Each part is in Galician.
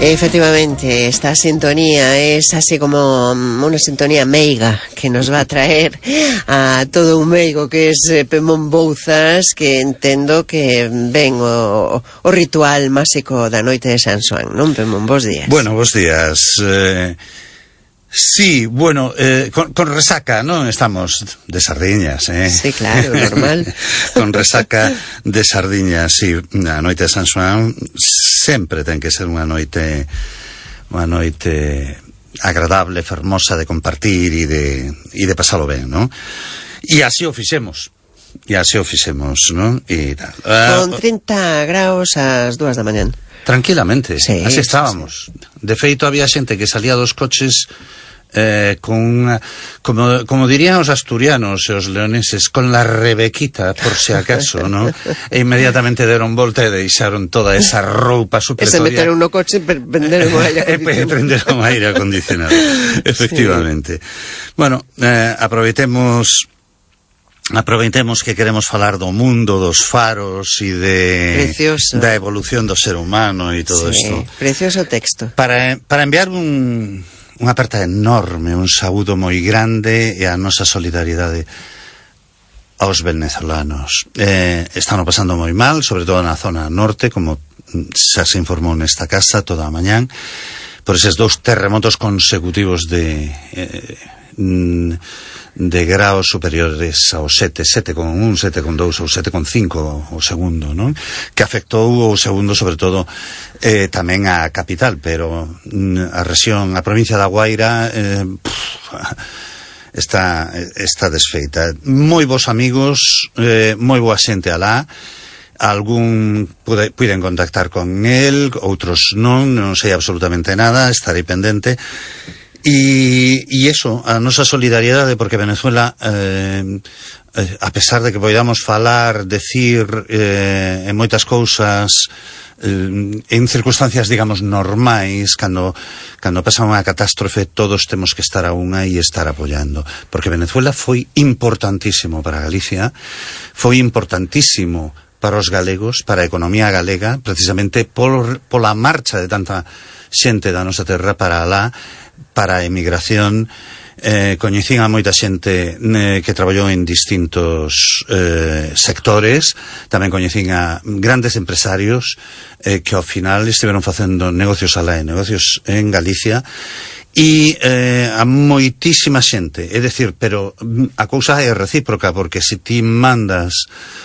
Efectivamente, esta sintonía es así como una sintonía meiga que nos va a traer a todo un meigo que es Pemón Bouzas, que entendo que ven o ritual máxico da noite de San Xoán, non, Pemón? Bos días. Bueno, bos días. Sí, bueno, con resaca, non? Estamos de sardiñas, Sí, claro, normal. Con resaca de sardiñas, sí. A noite de San Xoán sempre ten que ser unha noite agradable, fermosa de compartir e de pasalo ben, non? E así o fixemos, non? E tal. Con 30 graus ás 2 da mañán. Tranquilamente, sí, así estábamos. Sí. De feito, había xente que salía dos coches con como dirían os asturianos e os leoneses, con la rebequita, por si acaso, ¿no? E inmediatamente deron volta e deixaron toda esa roupa supletoria. E se meteron no coche e prenderon o aire acondicionado. Prenderon o aire acondicionado, efectivamente. Sí. Bueno, aproveitemos que queremos falar do mundo, dos faros e da evolución do ser humano e todo isto. Precioso texto. Para enviar unha aperta enorme, un saúdo moi grande e a nosa solidariedade aos venezolanos. Están pasando moi mal, sobre todo na zona norte, como xa se informou nesta casa toda a mañán, por eses 2 terremotos consecutivos de graos superiores ao 7,1, 7,2 ou 7,5 o segundo, non? Que afectou o segundo sobre todo tamén a capital, pero a rexión, a provincia da Guaira está desfeita. Moi bons amigos, moi boa xente alá. Algún puiden contactar con él, outros non sei absolutamente nada, estarei pendente. E eso, a nosa solidariedade, porque Venezuela, a pesar de que poidamos falar, decir en moitas cousas, en circunstancias, digamos, normais, cando pasa unha catástrofe, todos temos que estar a unha e estar apoiando, porque Venezuela foi importantísimo para Galicia, foi importantísimo para os galegos, para a economía galega, precisamente pola marcha de tanta xente da nosa terra para alá, para a emigración. Coñecín a moita xente que traballou en distintos sectores, tamén coñecín a grandes empresarios que ao final estiveron facendo negocios alá, negocios en Galicia, e a moitísima xente, é dicir, pero a cousa é recíproca, porque se ti mandas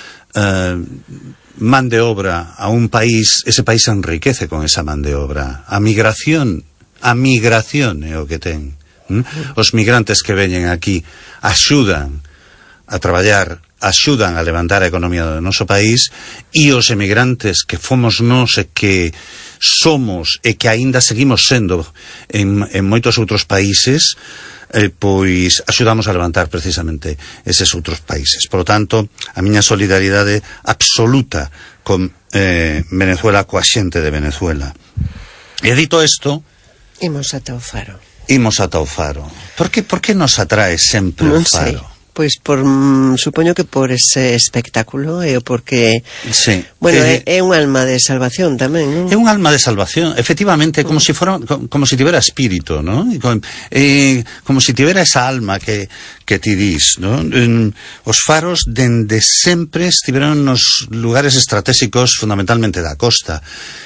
man de obra a un país, ese país se enriquece con esa man de obra. A migración é o que ten. Os migrantes que veñen aquí axudan a traballar, axudan a levantar a economía do noso país, e os emigrantes que fomos nós e que somos e que aínda seguimos sendo en moitos outros países, pois axudamos a levantar precisamente eses outros países. Por lo tanto, a miña solidariedade absoluta con Venezuela, coa xente de Venezuela. E dito isto, imos ata o faro. Por que nos atrae sempre o faro? Pois supoño que por ese espectáculo e porque bueno, é un alma de salvación tamén, non? É un alma de salvación, efectivamente, como si tivera espírito, non? Como si tivera esa alma que ti dis, non? Os faros dende sempre estiveron nos lugares estratégicos fundamentalmente da costa.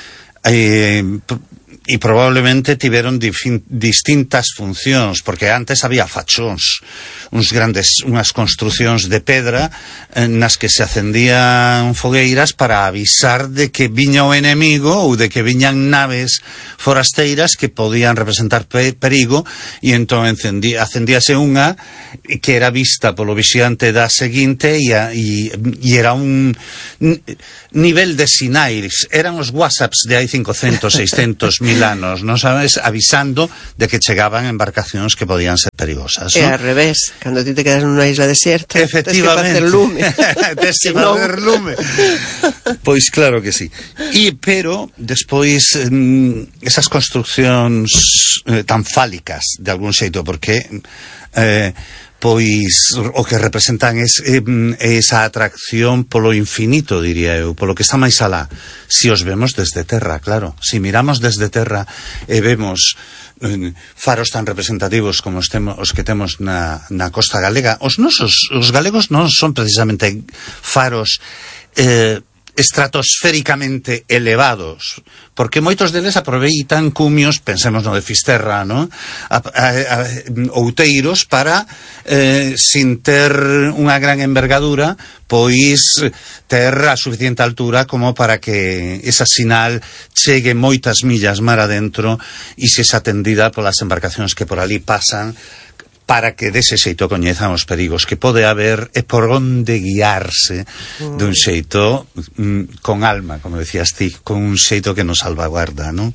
E probablemente tiveron distintas funcións, porque antes había fachóns, unhas construcións de pedra nas que se acendían fogueiras para avisar de que viña o enemigo ou de que viñan naves forasteiras que podían representar perigo, e entón acendíase unha que era vista polo vixiante da seguinte, e era un nivel de sinais, eran os whatsapps de hai 500, 600 mil anos, non sabes, avisando de que chegaban embarcacións que podían ser perigosas, ¿no? E ao revés, cando ti te quedas nunha isla desierta, efectivamente, tes que facer lume. Tes que facer lume. Pois claro que sí. Pero despois esas construcións tan fálicas de algún xeito, porque pois o que representan esa atracción polo infinito, diría eu, polo que está máis alá. Si os vemos desde terra, claro, si miramos desde terra e vemos faros tan representativos como os que temos na costa galega, os galegos non son precisamente faros estratosféricamente elevados, porque moitos deles aproveitan cumios, pensemos no de Fisterra, ¿no? Outeiros para, sin ter unha gran envergadura, pois ter a suficiente altura como para que esa sinal chegue moitas millas mar adentro e se xa atendida polas embarcacións que por ali pasan, para que dese xeito coñezan os perigos que pode haber e por onde guiarse dun xeito con alma, como decías ti, con un xeito que nos salvaguarda, non?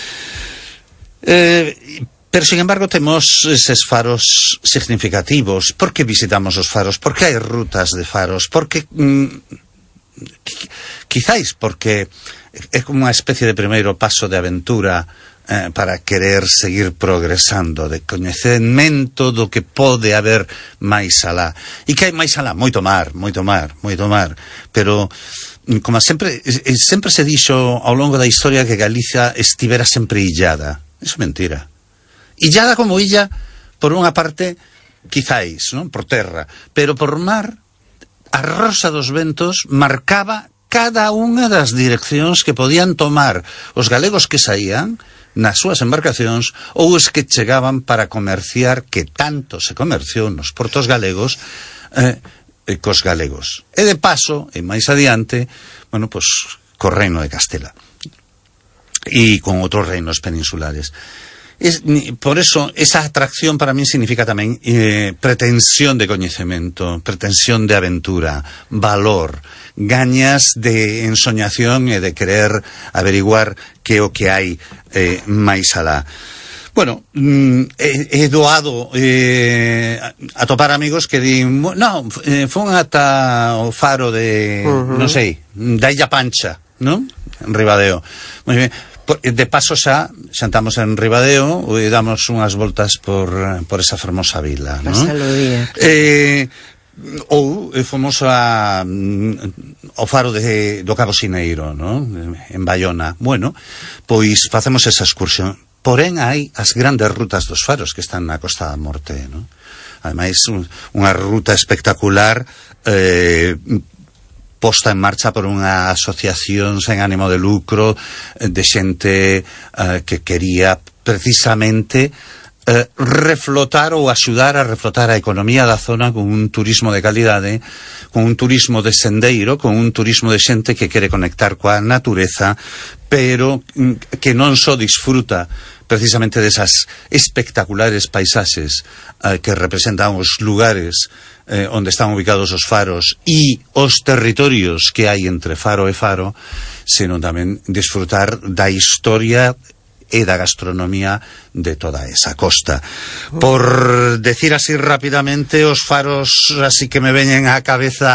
Pero, sin embargo, temos eses faros significativos. Por que visitamos os faros? Por que hai rutas de faros? Porque quizáis porque é como unha especie de primeiro paso de aventura para querer seguir progresando, de coñecemento do que pode haber máis alá. E que hai máis alá? Moito mar, pero como sempre se dixo ao longo da historia que Galicia estivera sempre illada. Iso é mentira. Illada como illa, por unha parte, quizáis, non? Por terra, pero por mar, a rosa dos ventos marcaba cada unha das direccións que podían tomar os galegos que saían nas súas embarcacións ou os que chegaban para comerciar, que tanto se comerciou nos portos galegos cos galegos. E de paso, e máis adiante, bueno, pues, co reino de Castela e con outros reinos peninsulares. Por eso, esa atracción para mí significa tamén pretensión de coñecemento, pretensión de aventura, valor, gañas de ensoñación e de querer averiguar que o que hai máis alá. Bueno, he doado atopar amigos que din, fun ata o faro de, non sei, da Illa Pancha, non? En Ribadeo. Moi ben. De paso xa xantamos en Ribadeo e damos unhas voltas por esa fermosa vila, non? Pasalo día. Ou fomos ao faro do Cabo Sineiro, non? En Baiona. Bueno, pois facemos esa excursión. Porén hai as grandes rutas dos faros que están na Costa da Morte, non? Ademais, unha ruta espectacular posta en marcha por unha asociación sen ánimo de lucro de xente que quería precisamente reflotar ou axudar a reflotar a economía da zona con un turismo de calidade, con un turismo de sendeiro, con un turismo de xente que quere conectar coa natureza, pero que non só disfruta precisamente desas espectaculares paisaxes que representan os lugares onde están ubicados os faros e os territorios que hai entre faro e faro, senón tamén disfrutar da historia e da gastronomía de toda esa costa. Por decir así rapidamente, os faros así que me veñen á cabeza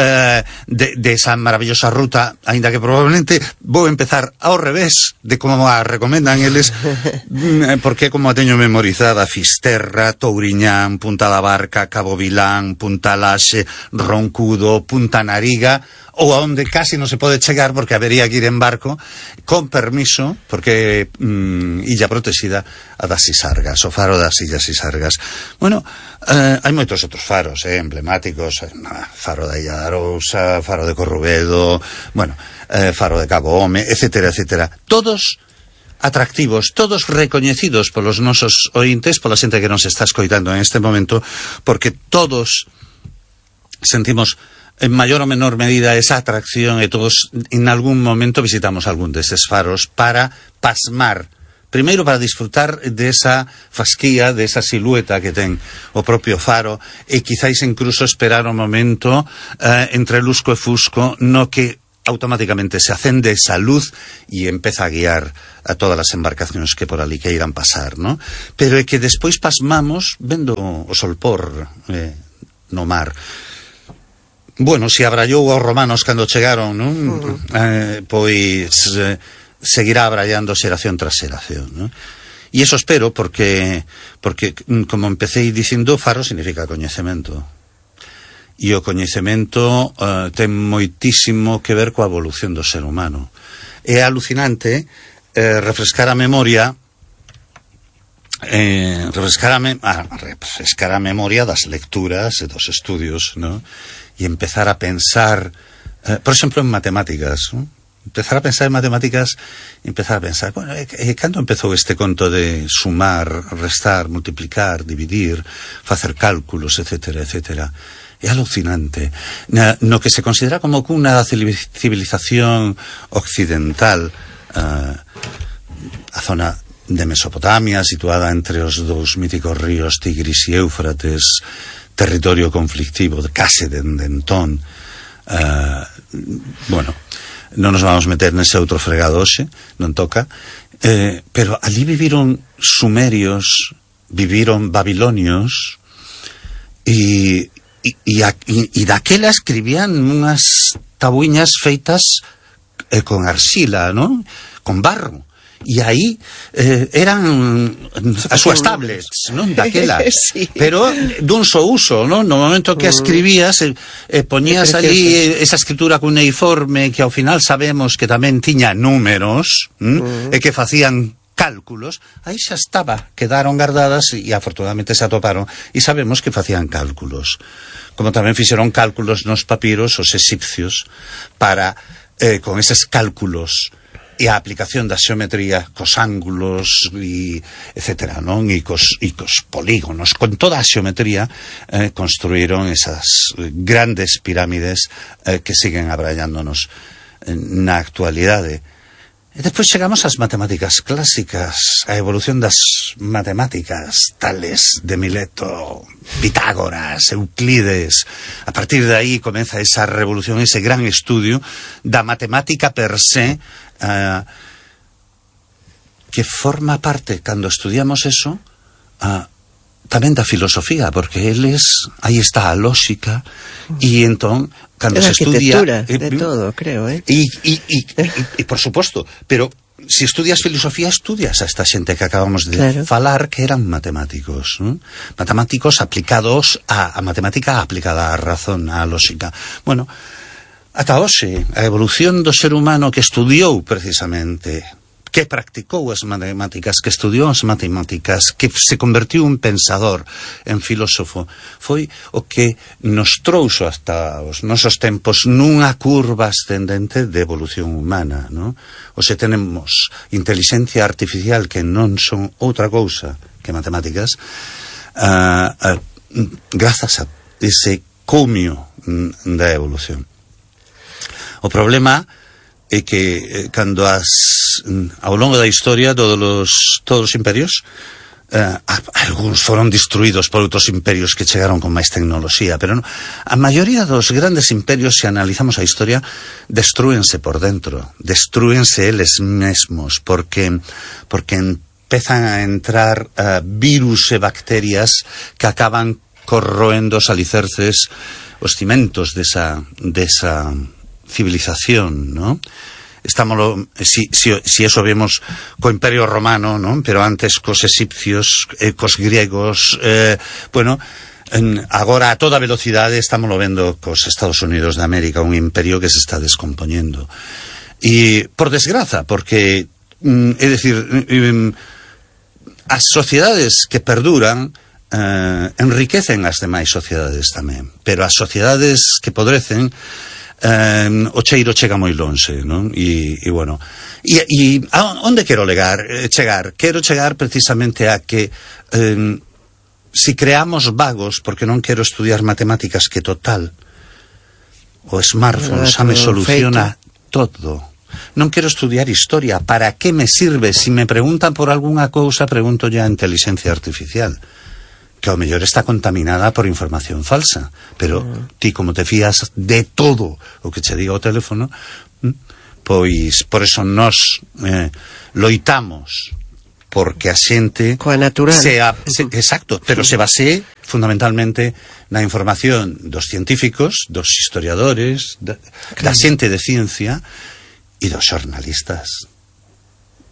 de esa maravillosa ruta, aínda que probablemente vou empezar ao revés de como a recomendan eles, porque como a teño memorizada: Fisterra, Touriñán, Punta da Barca, Cabo Vilán, Punta Laxe, Roncudo, Punta Nariga, ou a onde casi non se pode chegar porque habería que ir en barco, con permiso, porque illa protexida, a das Sisargas, o faro das Illas Sisargas. Bueno, hai moitos outros faros emblemáticos, faro da Illa da Arousa, faro de Corrubedo, bueno, faro de Cabo Home, etcétera, etcétera. Todos atractivos, todos recoñecidos polos nosos ointes, pola xente que nos está escoitando en este momento, porque todos sentimos en maior ou menor medida esa atracción e todos en algún momento visitamos algún deses faros para pasmar, primeiro para disfrutar desa fasquía, desa silueta que ten o propio faro e quizáis incluso esperar o momento entre lusco e fusco no que automáticamente se acende esa luz e empeza a guiar a todas as embarcacións que por ali que irán pasar, ¿no? Pero é que despois pasmamos vendo o solpor no mar. Bueno, se abrallou aos romanos cando chegaron, non? Pois seguirá abrallando xeración tras xeración, non? E iso espero porque como empecé dicindo, faro significa coñecemento. E o coñecemento ten moitísimo que ver coa evolución do ser humano. É alucinante refrescar a memoria das lecturas e dos estudios, ¿no? E empezar a pensar, por exemplo, en matemáticas, ¿no? Empezar a pensar en matemáticas, bueno, cando empezou este conto de sumar, restar, multiplicar, dividir, facer cálculos, etcétera, etcétera. É alucinante. No que se considera como unha civilización occidental, a zona de Mesopotamia, situada entre os dous míticos ríos Tigris e Éufrates, territorio conflictivo, case dende entón. Bueno, non nos vamos meter nese outro fregado hoxe, non toca, pero ali viviron sumerios, viviron babilonios, e daquela escribían unhas tabuiñas feitas con arxila, non? Con barro. E aí eran as súas tablets, non? Daquela. Sí. Pero dun só uso, non? No momento que escribías, poñías ali esa escritura cuneiforme que ao final sabemos que tamén tiña números, e que facían cálculos, aí xa estaba, quedaron guardadas e afortunadamente se atoparon e sabemos que facían cálculos, como tamén fixeron cálculos nos papiros os exipcios para, con eses cálculos e a aplicación da xeometría cos ángulos e etcétera, non? E cos polígonos, con toda a xeometría construíron esas grandes pirámides que siguen abrallándonos na actualidade. E despois chegamos ás matemáticas clásicas, a evolución das matemáticas, Tales de Mileto, Pitágoras, Euclides. A partir de aí comeza esa revolución, ese gran estudio da matemática per se, que forma parte, cando estudiamos eso, tamén da filosofía, porque aí está a lógica, e entón cando se estudia de todo, creo, e por suposto, pero se estudias filosofía, estudias a esta xente que acabamos de falar, que eran matemáticos, ¿no? Matemáticos aplicados a matemática aplicada á razón, á lógica. Bueno, ata hoxe, a evolución do ser humano que estudiou precisamente, que practicou as matemáticas, que estudiou as matemáticas, que se convertiu en pensador, en filósofo, foi o que nos trouxo hasta os nosos tempos nunha curva ascendente de evolución humana, ¿no? Hoxe tenemos inteligencia artificial que non son outra cousa que matemáticas, grazas a ese cumio da evolución. O problema é que cando ao longo da historia todos os imperios, algúns foron destruídos por outros imperios que chegaron con máis tecnoloxía, pero a maioría dos grandes imperios, se analizamos a historia, destrúense por dentro, destrúense eles mesmos, porque empezan a entrar virus e bacterias que acaban corroendo os alicerces, os cimentos desa civilización, ¿no? Si eso vemos co Imperio Romano, ¿no? Pero antes cos egipcios, cos griegos, bueno, agora a toda velocidade estamos lo vendo cos Estados Unidos de América, un imperio que se está descompoñendo. E por desgraza, porque é dicir, as sociedades que perduran enriquecen as demais sociedades tamén, pero as sociedades que podrecen, o cheiro chega moi lonxe, non? E bueno, e onde quero chegar? Quero chegar precisamente a que si creamos vagos, porque non quero estudiar matemáticas, que total o smartphone xa me soluciona todo. Non quero estudiar historia, para que me sirve? Si me preguntan por algunha cousa, pregunto ya a inteligencia artificial, que ao mellor está contaminada por información falsa, pero ti, como te fías de todo o que che diga o teléfono, pois por eso nos loitamos porque a xente coa natural exacto, pero se base fundamentalmente na información dos científicos, dos historiadores, da xente de ciencia e dos xornalistas.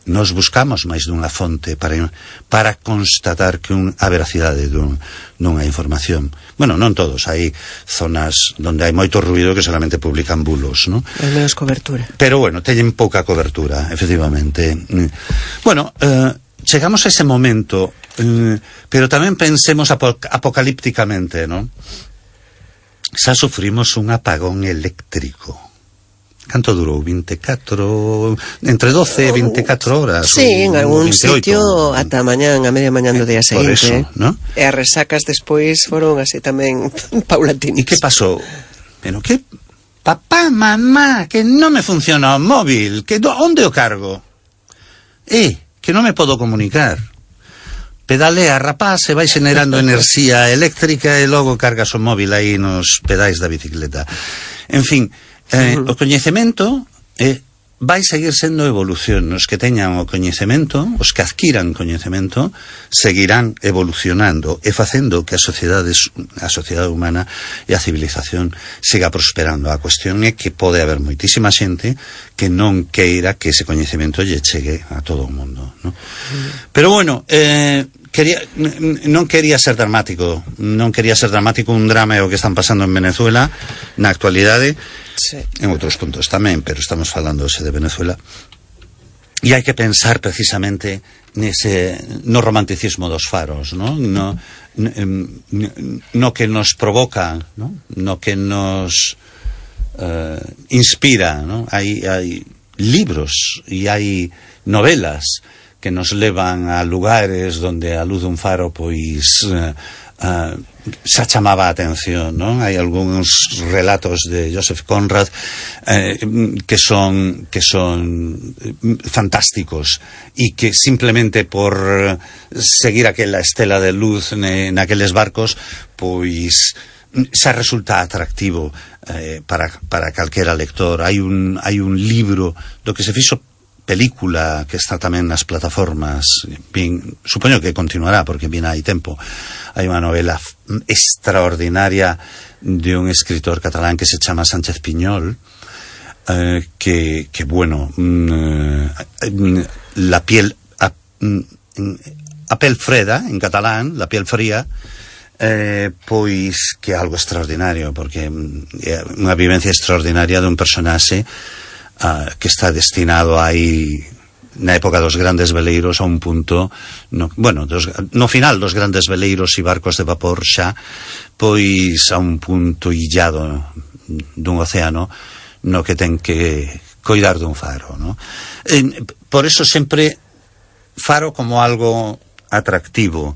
nos buscamos máis dunha fonte para constatar que a veracidade dunha información. Bueno, non todos, hai zonas onde hai moito ruido que solamente publican bulos, non? Hai menos cobertura. Pero bueno, teñen pouca cobertura, efectivamente. Bueno, chegamos a ese momento, pero tamén pensemos apocalípticamente, non? Xa sufrimos un apagón eléctrico. Canto durou? 24... Entre 12 e 24 horas? Sí, en algún 28, sitio ata mañán, a media mañán do día seguinte. Por eso, ¿no? E as resacas despois foron así tamén paulatinas. E que pasou? Bueno, que... Papá, mamá, que non me funciona o móvil, que onde o cargo? Que non me podo comunicar. Pedalea, rapaz, e vai generando enerxía eléctrica e logo cargas o móvil aí nos pedais da bicicleta. En fin... o coñecemento vai seguir sendo evolución. Os que teñan o coñecemento, os que adquiran coñecemento, seguirán evolucionando e facendo que a sociedade humana e a civilización siga prosperando. A cuestión é que pode haber moitísima xente que non queira que ese coñecemento lle chegue a todo o mundo, ¿no? Pero bueno, non quería ser dramático un drama o que están pasando en Venezuela na actualidade. Sí. En outros puntos tamén, pero estamos falando de Venezuela. E hai que pensar precisamente no romanticismo dos faros, ¿no? No que nos provoca, ¿no? No que nos inspira, ¿no? Hai libros e hai novelas que nos levan a lugares donde a luz dun faro pois xa chamaba a atención, non? Hai algúns relatos de Joseph Conrad que son fantásticos e que simplemente por seguir aquela estela de luz naqueles barcos pois xa resulta atractivo para calquera lector. Hai un libro do que se fixo película que está tamén nas plataformas. Bien, supoño que continuará porque bien hai tempo. Hai unha novela extraordinaria de un escritor catalán que se chama Sánchez Piñol, que bueno, la piel a pel freda en catalán, la piel fría, pois que é algo extraordinario porque é unha vivencia extraordinaria dun personaxe que está destinado aí na época dos grandes veleiros a un punto no final dos grandes veleiros e barcos de vapor xa pois a un punto illado dun océano no que ten que coidar dun faro, no? Por eso sempre faro como algo atractivo.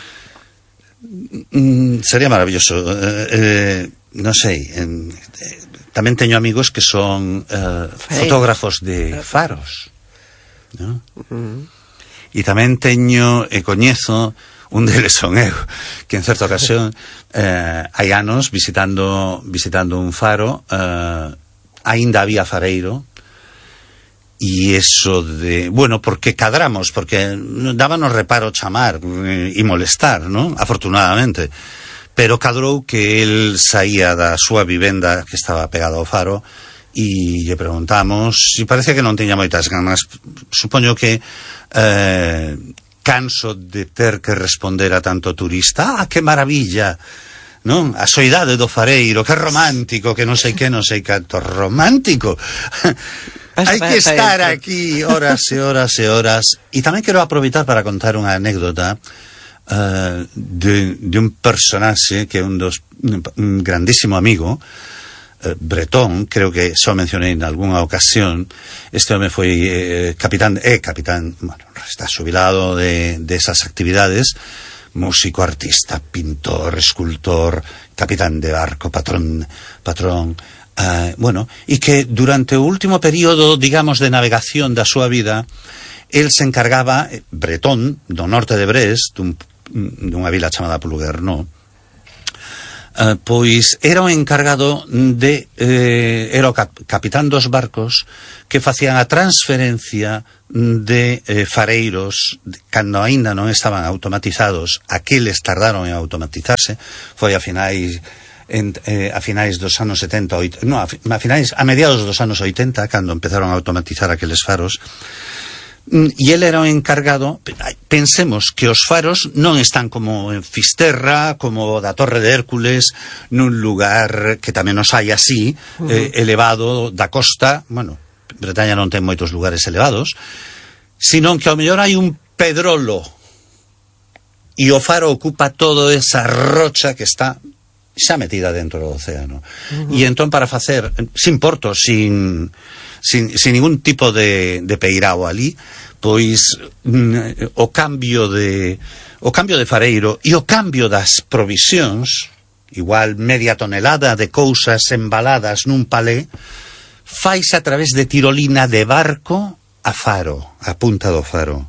Sería maravilloso, non sei, tamén teño amigos que son fotógrafos de faros, ¿no? E tamén teño e coñezo, un deles son eu, que en certa ocasión hai anos visitando un faro, aínda había fareiro, e eso de, bueno, porque cadramos, porque dábanos reparo chamar e molestar, ¿no? Afortunadamente. Pero cadrou que el saía da súa vivenda que estaba pegado ao faro e lle preguntamos e parece que non tiña moitas ganas. Supoño que canso de ter que responder a tanto turista. Que maravilla, non? A soidade do fareiro, que romántico, que non sei canto romántico. Hai que estar aquí horas e horas e horas. E tamén quero aproveitar para contar unha anécdota de un personaxe que é un grandísimo amigo, Bretón, creo que xa o mencionei en algunha ocasión. Este home foi capitán, bueno, está xubilado de esas actividades, músico, artista, pintor, escultor, capitán de barco, patrón, bueno, e que durante o último período, digamos, de navegación da súa vida, el se encargaba, Bretón, do norte de Brest, dunha vila chamada Plouguer-Nord, pois era o encargado de era o capitán dos barcos que facían a transferencia de fareiros cando aínda non estaban automatizados. Aqueles tardaron en automatizarse, foi a finais dos anos 70, a mediados dos anos 80 cando empezaron a automatizar aqueles faros. e ele era o encargado. Pensemos que os faros non están como en Fisterra, como da Torre de Hércules, nun lugar que tamén nos hai así, elevado da costa. Bueno, Bretaña non ten moitos lugares elevados, sino que ao mellor hai un pedrolo e o faro ocupa toda esa rocha que está xa metida dentro do océano. E entón, para facer sin portos, sin ningún tipo de peirao ali, pois o cambio de fareiro e o cambio das provisións, igual media tonelada de cousas embaladas nun palé, faise a través de tirolina de barco a faro, a punta do faro.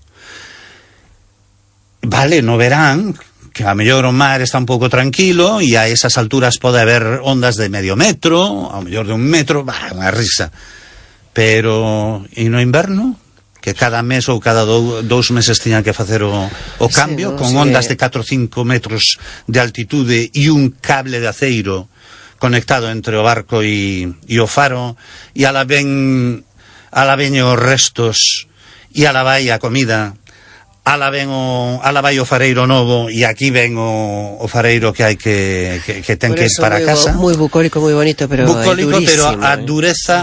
Vale, no verán que a mellor o mar está un pouco tranquilo e a esas alturas pode haber ondas de medio metro, a mellor de 1 metro, unha risa. Pero e no inverno, que cada mes ou cada 2 meses tiñan que facer o cambio, con ondas de 4 ou 5 metros de altitude e un cable de aceiro conectado entre o barco e o faro, e ala ven os restos, e ala vai a comida, ala vai o fareiro novo, e aquí ven o fareiro que hai que ten que ir para casa. Moi bucólico, moi bonito, pero bucólico, pero a dureza,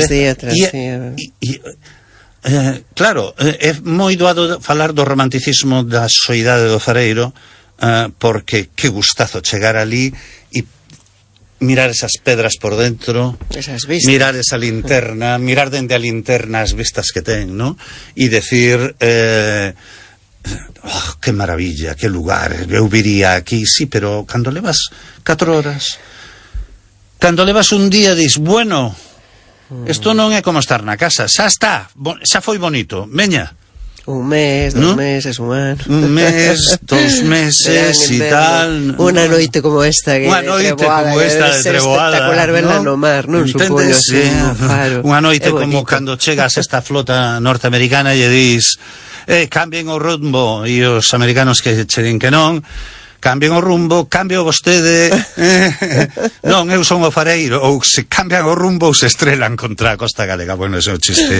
claro, é moi doado falar do romanticismo da soidade do fareiro, porque que gustazo chegar ali e mirar esas pedras por dentro, mirar esa linterna, mirar dende a linterna as vistas que ten, ¿no? E decir, que maravilla, que lugar, eu viría aquí, sí, pero cando levas 4 horas, cando levas un día, dis, bueno, isto non é como estar na casa, xa está, xa foi bonito, veña. Un mes, 2 meses, un ano. Un mes, 2 meses e tal. Unha noite como esta de Treboada, espectacular verla no mar, non supoño así, no faro. Unha noite como cando chegas esta flota norteamericana e dis, cambien o rumbo, e os americanos que che din que non, cambien o rumbo, cambio vostede, non, eu son o fareiro, ou se cambian o rumbo ou se estrelan contra a costa galega. Bueno, ese é o chiste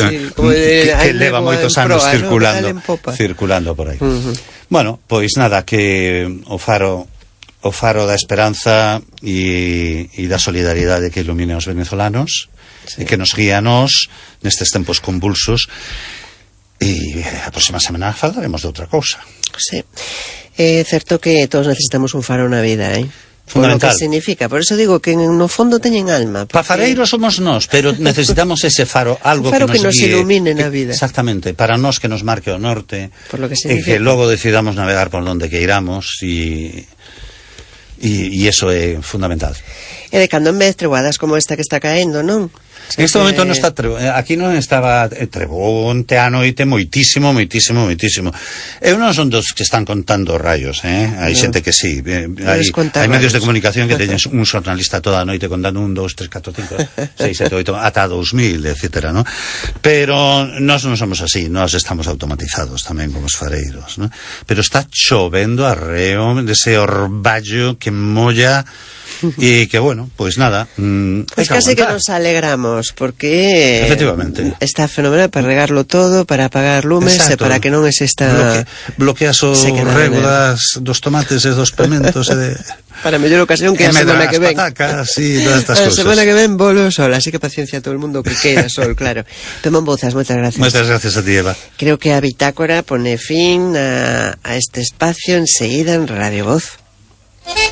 que leva moitos anos circulando por aí. Bueno, pois nada, que o faro da esperanza e da solidaridade que ilumine aos venezolanos, e que nos guía a nós nestes tempos convulsos. E a próxima semana falaremos de outra cousa. Sí. É certo que todos necesitamos un faro na vida, por lo que significa. Por eso digo que no fondo teñen alma. Pafareiros somos nós, pero necesitamos ese faro, algo que nos ilumine na vida. Exactamente, para nós que nos marque o norte, por lo que e que logo decidamos navegar por onde queiramos, e eso é fundamental. E de cando en vez treboadas como esta que está caendo, non? En este momento non está aquí non estaba trebonte a noite moitísimo. Eu non son dos que están contando rayos, hai xente que sí, hai medios de comunicación que teñen un xornalista toda a noite contando 1, 2, 3, 4, 5, 6, 7, 8 ata 2000, etcétera, ¿no? Pero nós non somos así, nós estamos automatizados tamén como os fareiros, ¿no? Pero está chovendo arreo dese orballo que molla. E que, bueno, pois nada, pues casi que nos alegramos, porque efectivamente está fenomenal para regarlo todo, para apagar lumes. Exacto. E para que non exista bloqueas o rego dos tomates e dos pementos para mellor ocasión que a semana que ven patacas e todas estas cousas. A semana que ven bolo sol, así que paciencia a todo el mundo que queira sol, claro. Pemón Bouzas, moitas gracias. Moitas gracias a ti, Eva. Creo que a Bitácora pone fin a este espacio enseguida en Radio Voz.